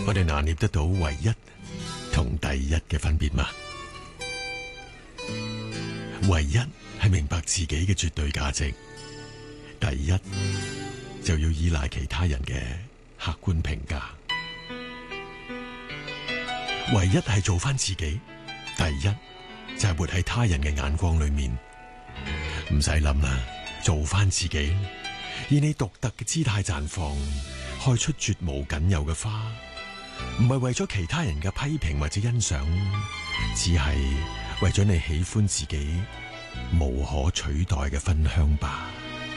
我哋拿捏得到唯一同第一嘅分別嗎？唯一係明白自己嘅絕對價值，第一就要依賴其他人嘅客觀評價。唯一係做翻自己，第一就係活喺他人嘅眼光裏面。唔使諗啦，做翻自己，以你獨特嘅姿態綻放，開出絕無僅有嘅花，唔係為咗其他人嘅批評或者欣賞，只係為咗你喜歡自己無可取代嘅芬香吧。